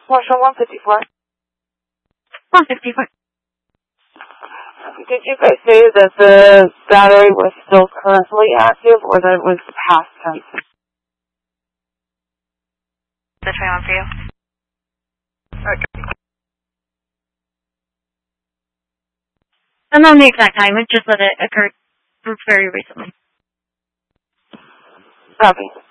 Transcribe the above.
Marshall 154. 154. Did you guys say that the battery was still currently active or that it was past tense? The try on for you. Okay. I don't know the exact time, it's just that it occurred very recently. Copy.